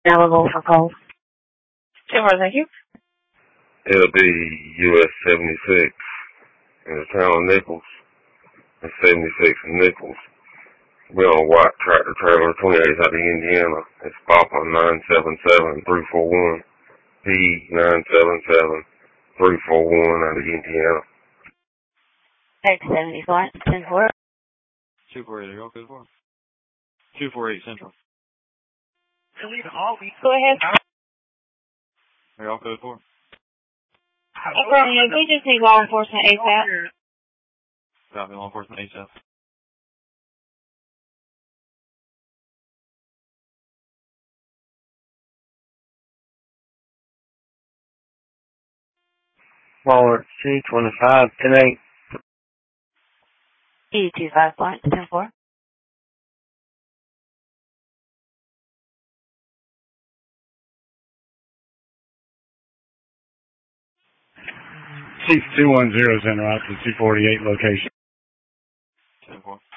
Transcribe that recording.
Available for calls. 2-4, thank you. LD US 76 in the town of Nichols and 76 in Nichols. We're on a white tractor trailer 28 out of Indiana. It's Papa 977-341. P977-341 out of Indiana. Text 70 flight, 10-4. 248, are y'all good for? 248 Central. Go ahead. Are y'all good for? We just need law enforcement ASAP. Copy, law enforcement ASAP. Walmart C25 10-8. E25 flight, 10-4. C210 Center out to 248 location. 10-4.